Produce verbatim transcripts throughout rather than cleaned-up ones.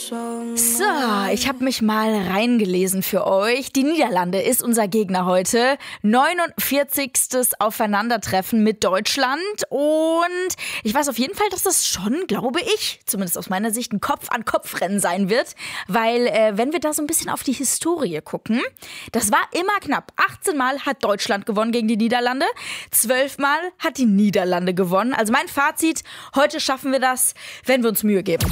So, ich habe mich mal reingelesen für euch. Die Niederlande ist unser Gegner heute. neunundvierzigstes Aufeinandertreffen mit Deutschland. Und ich weiß auf jeden Fall, dass das schon, glaube ich, zumindest aus meiner Sicht, ein Kopf-an-Kopf-Rennen sein wird. Weil, äh, wenn wir da so ein bisschen auf die Historie gucken, das war immer knapp. achtzehn Mal hat Deutschland gewonnen gegen die Niederlande. zwölf Mal hat die Niederlande gewonnen. Also mein Fazit, heute schaffen wir das, wenn wir uns Mühe geben.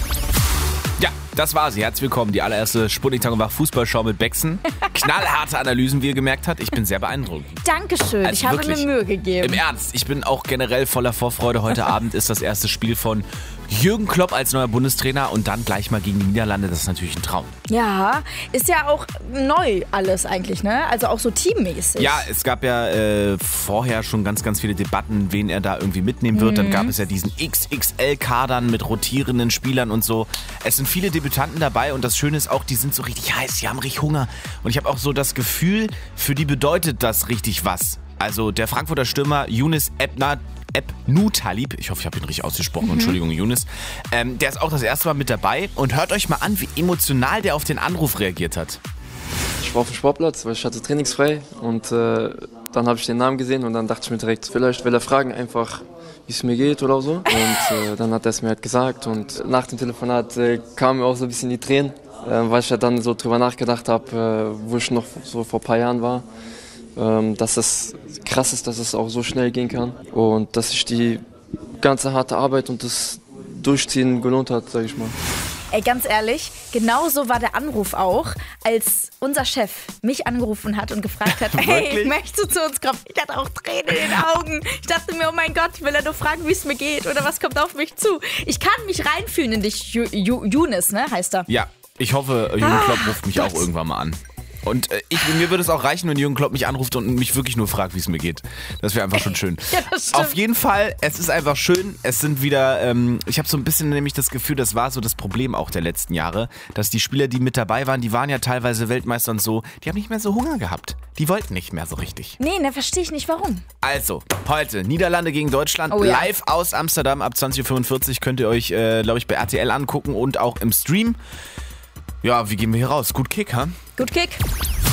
Ja, das war sie. Herzlich willkommen. Die allererste Sputnik Tag und Wach Fußballschau mit Bexen. Knallharte Analysen, wie ihr gemerkt habt. Ich bin sehr beeindruckt. Dankeschön. Also ich habe wirklich, mir Mühe gegeben. Im Ernst, ich bin auch generell voller Vorfreude. Heute Abend ist das erste Spiel von Jürgen Klopp als neuer Bundestrainer und dann gleich mal gegen die Niederlande. Das ist natürlich ein Traum. Ja, ist ja auch neu alles eigentlich, ne? Also auch so teammäßig. Ja, es gab ja äh, vorher schon ganz, ganz viele Debatten, wen er da irgendwie mitnehmen wird. Mhm. Dann gab es ja diesen X X L-Kadern mit rotierenden Spielern und so. Es sind viele Debütanten dabei und das Schöne ist auch, die sind so richtig heiß, die haben richtig Hunger. Und ich habe auch so das Gefühl, für die bedeutet das richtig was. Also der Frankfurter Stürmer Younes Ebna Ebnutalib, ich hoffe, ich habe ihn richtig ausgesprochen, mhm. Entschuldigung, Younes, ähm, der ist auch das erste Mal mit dabei und hört euch mal an, wie emotional der auf den Anruf reagiert hat. Ich war auf dem Sportplatz, weil ich hatte trainingsfrei und äh, dann habe ich den Namen gesehen und dann dachte ich mir direkt, vielleicht will er fragen einfach, wie es mir geht oder so. Und äh, dann hat er es mir halt gesagt und nach dem Telefonat äh, kamen mir auch so ein bisschen die Tränen, äh, weil ich ja dann so drüber nachgedacht habe, äh, wo ich noch so vor ein paar Jahren war. Ähm, dass es krass ist, dass es auch so schnell gehen kann und dass sich die ganze harte Arbeit und das Durchziehen gelohnt hat, sag ich mal. Ey, ganz ehrlich, genauso war der Anruf auch, als unser Chef mich angerufen hat und gefragt hat, hey, möchtest du zu uns kommen? Ich hatte auch Tränen in den Augen. Ich dachte mir, oh mein Gott, will er nur fragen, wie es mir geht oder was kommt auf mich zu? Ich kann mich reinfühlen in dich, Younes, ne, heißt er. Ja, ich hoffe, Jürgen ah, Klopp ruft mich Gott. auch irgendwann mal an. Und äh, ich, mir würde es auch reichen, wenn Jürgen Klopp mich anruft und mich wirklich nur fragt, wie es mir geht. Das wäre einfach schon schön. Ja, das stimmt. Auf jeden Fall, es ist einfach schön. Es sind wieder, ähm, ich habe so ein bisschen nämlich das Gefühl, das war so das Problem auch der letzten Jahre, dass die Spieler, die mit dabei waren, die waren ja teilweise Weltmeister und so, die haben nicht mehr so Hunger gehabt. Die wollten nicht mehr so richtig. Nee, da verstehe ich nicht, warum. Also, heute Niederlande gegen Deutschland, oh, ja. live aus Amsterdam ab zwanzig Uhr fünfundvierzig könnt ihr euch, äh, glaube ich, bei R T L angucken und auch im Stream. Ja, wie gehen wir hier raus? Gut Kick, ha? Gut Kick.